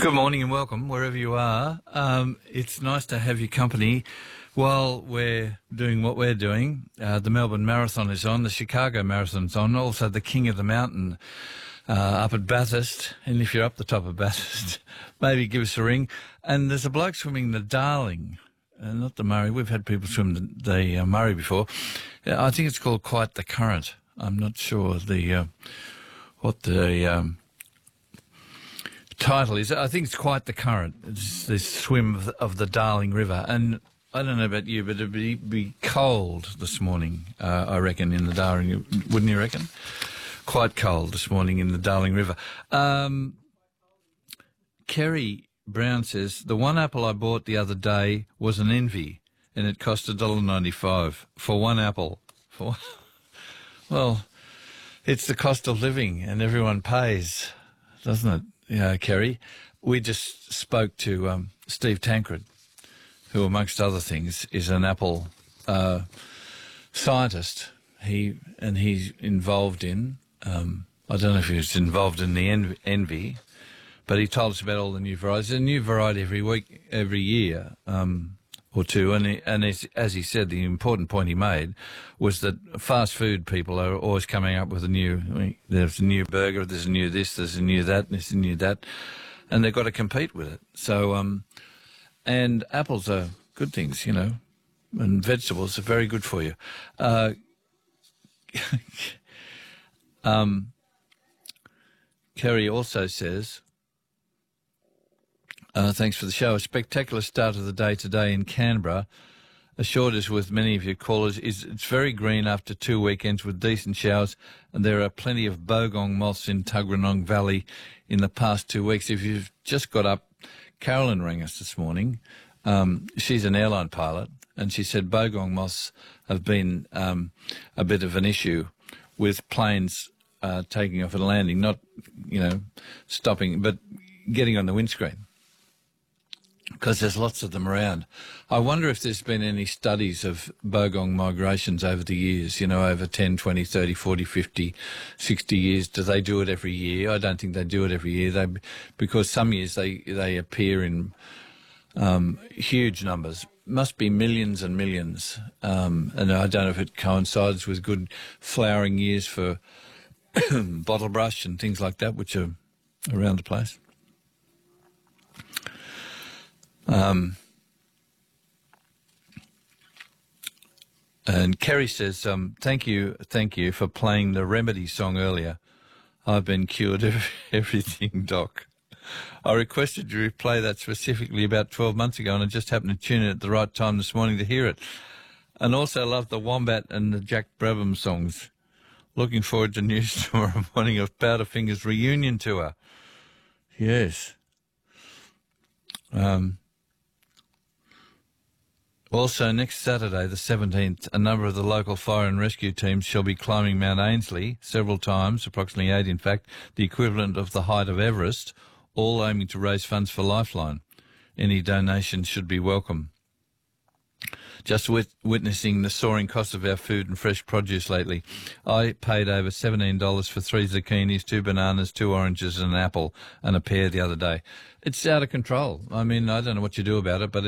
Good morning and welcome wherever you are. It's nice to have your company while we're doing what we're doing. The Melbourne Marathon is on, the Chicago Marathon's on, also the King of the Mountain up at Bathurst. And if you're up the top of Bathurst, maybe give us a ring. And there's a bloke swimming the Darling, not the Murray. We've had people swim the Murray before. I think it's called Quite the Current. I'm not sure what the title is. I think it's Quite the Current. It's this swim of the Darling River. And I don't know about you, but it'd be cold this morning, I reckon, in the Darling. Wouldn't you reckon? Quite cold this morning in the Darling River. Kerry Brown says, the one apple I bought the other day was an Envy, and it cost $1.95 for one apple. Well, it's the cost of living, and everyone pays, doesn't it? Yeah, Kerry. We just spoke to Steve Tancred, who, amongst other things, is an Apple scientist. He's involved in, I don't know if he's involved in the Envy, but he told us about all the new varieties. There's a new variety every year or two, and as he said, the important point he made was that fast food people are always coming up with there's a new burger, there's a new this, there's a new that, and there's a new that, and they've got to compete with it. So, and apples are good things, you know, and vegetables are very good for you. Kerry also says, thanks for the show. A spectacular start of the day today in Canberra. Assured us with many of your callers, it's very green after 2 weekends with decent showers, and there are plenty of bogong moths in Tuggeranong Valley in the past 2 weeks. If you've just got up, Carolyn rang us this morning. She's an airline pilot, and she said bogong moths have been a bit of an issue with planes taking off and landing, not, stopping, but getting on the windscreen, because there's lots of them around. I wonder if there's been any studies of bogong migrations over the years, over 10, 20, 30, 40, 50, 60 years. Do they do it every year? I don't think they do it every year. Because some years they appear in huge numbers. Must be millions and millions. And I don't know if it coincides with good flowering years for bottle brush and things like that, which are around the place. And Kerry says, thank you for playing the Remedy song earlier. I've been cured of everything, Doc. I requested you replay that specifically about 12 months ago, and I just happened to tune in at the right time this morning to hear it. And also love the Wombat and the Jack Brabham songs. Looking forward to news tomorrow morning of Powderfinger's reunion tour. Yes. Also, next Saturday, the 17th, a number of the local fire and rescue teams shall be climbing Mount Ainslie several times, approximately 8 in fact, the equivalent of the height of Everest, all aiming to raise funds for Lifeline. Any donations should be welcome. Just witnessing the soaring cost of our food and fresh produce lately. I paid over $17 for 3 zucchinis, 2 bananas, 2 oranges and an apple and a pear the other day. It's out of control. I mean, I don't know what you do about it, but